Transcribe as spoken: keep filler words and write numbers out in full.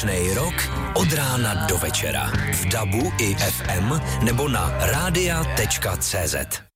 Slušnej rok od rána do večera. V dabu i ef em nebo na rádia tečka cé zet.